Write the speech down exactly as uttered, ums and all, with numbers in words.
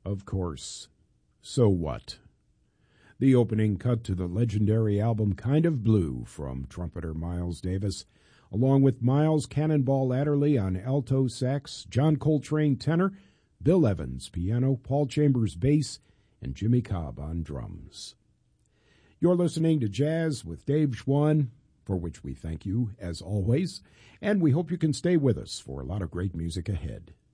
Of course, So What? The opening cut to the legendary album Kind of Blue from trumpeter Miles Davis, along with Miles Cannonball Adderley on alto sax, John Coltrane tenor, Bill Evans piano, Paul Chambers bass, and Jimmy Cobb on drums. You're listening to Jazz with Dave Schwann, for which we thank you as always, and we hope you can stay with us for a lot of great music ahead.